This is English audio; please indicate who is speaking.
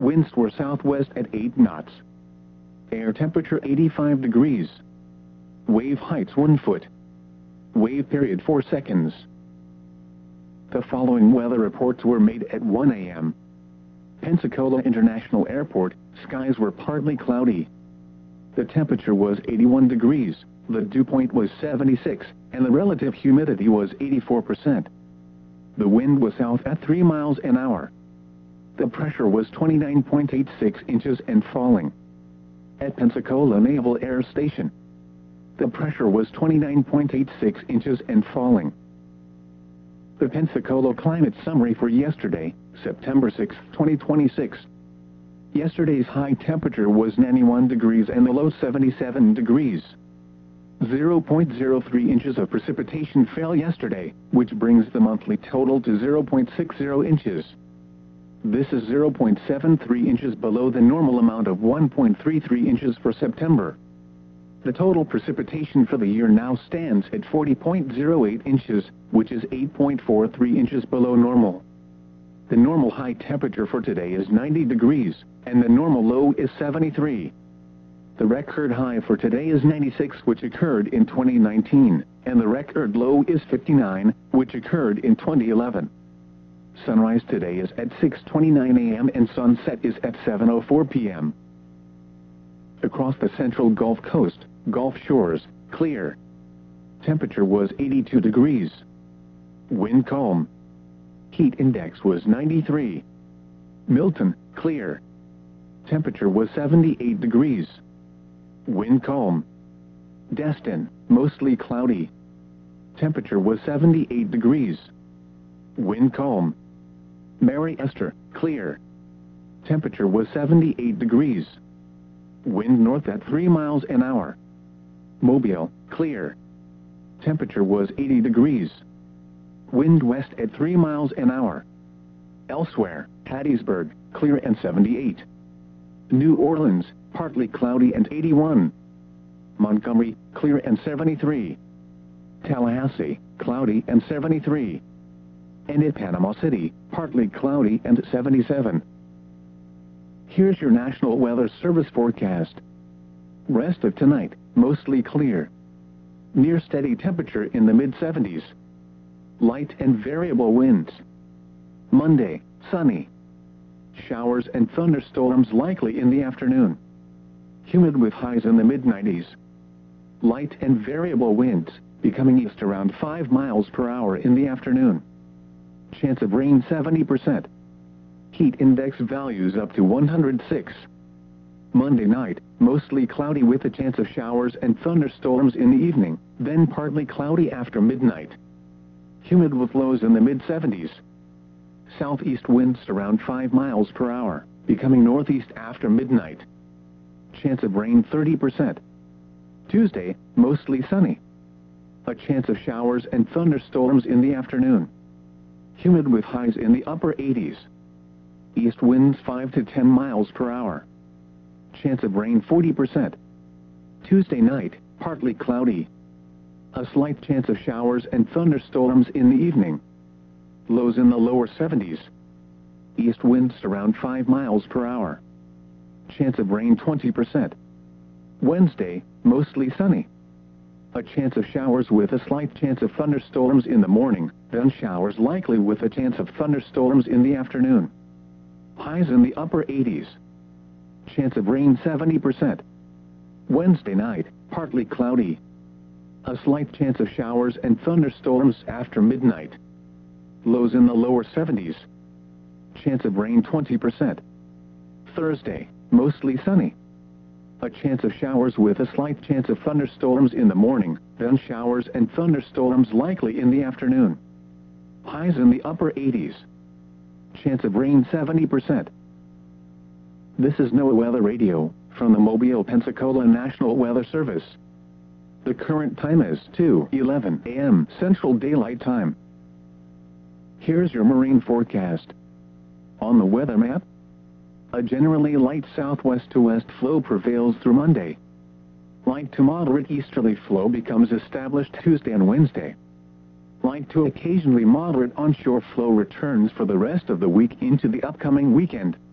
Speaker 1: winds were southwest at 8 knots. Air temperature 85 degrees. Wave heights 1 foot. Wave period 4 seconds. The following weather reports were made at 1 a.m. Pensacola International Airport, skies were partly cloudy. The temperature was 81 degrees, the dew point was 76, and the relative humidity was 84%. The wind was south at 3 miles an hour. The pressure was 29.86 inches and falling. At Pensacola Naval Air Station, the pressure was 29.86 inches and falling. The Pensacola climate summary for yesterday, September 6, 2026. Yesterday's high temperature was 91 degrees and the low 77 degrees. 0.03 inches of precipitation fell yesterday, which brings the monthly total to 0.60 inches. This is 0.73 inches below the normal amount of 1.33 inches for September. The total precipitation for the year now stands at 40.08 inches, which is 8.43 inches below normal. The normal high temperature for today is 90 degrees, and the normal low is 73. The record high for today is 96, which occurred in 2019, and the record low is 59, which occurred in 2011. Sunrise today is at 6:29 a.m. and sunset is at 7:04 p.m. Across the central Gulf Coast, Gulf Shores, clear. Temperature was 82 degrees. Wind calm. Heat index was 93. Milton, clear. Temperature was 78 degrees. Wind calm. Destin, mostly cloudy. Temperature was 78 degrees. Wind calm. Mary Esther, clear. Temperature was 78 degrees. Wind north at 3 miles an hour. Mobile, clear. Temperature was 80 degrees. Wind west at 3 miles an hour. Elsewhere, Hattiesburg, clear and 78. New Orleans, partly cloudy and 81. Montgomery, clear and 73. Tallahassee, cloudy and 73. And at Panama City, partly cloudy and 77. Here's your National Weather Service forecast. Rest of tonight, mostly clear. Near steady temperature in the mid-70s. Light and variable winds. Monday, sunny. Showers and thunderstorms likely in the afternoon. Humid with highs in the mid-90s. Light and variable winds, becoming east around 5 miles per hour in the afternoon. Chance of rain 70%. Heat index values up to 106. Monday night, mostly cloudy with a chance of showers and thunderstorms in the evening, then partly cloudy after midnight. Humid with lows in the mid-70s. Southeast winds around 5 miles per hour, becoming northeast after midnight. Chance of rain 30%. Tuesday, mostly sunny. A chance of showers and thunderstorms in the afternoon. Humid with highs in the upper 80s. East winds 5 to 10 miles per hour. Chance of rain 40%. Tuesday night, partly cloudy. A slight chance of showers and thunderstorms in the evening. Lows in the lower 70s. East winds around 5 miles per hour. Chance of rain 20%. Wednesday, mostly sunny. A chance of showers with a slight chance of thunderstorms in the morning, then showers likely with a chance of thunderstorms in the afternoon. Highs in the upper 80s. Chance of rain 70%. Wednesday night, partly cloudy. A slight chance of showers and thunderstorms after midnight. Lows in the lower 70s. Chance of rain 20%. Thursday, mostly sunny. A chance of showers with a slight chance of thunderstorms in the morning, then showers and thunderstorms likely in the afternoon. Highs in the upper 80s. Chance of rain 70%. This is NOAA Weather Radio, from the Mobile, Pensacola National Weather Service. The current time is 2:11 a.m. Central Daylight Time. Here's your marine forecast. On the weather map, a generally light southwest to west flow prevails through Monday. Light to moderate easterly flow becomes established Tuesday and Wednesday. Light to occasionally moderate onshore flow returns for the rest of the week into the upcoming weekend.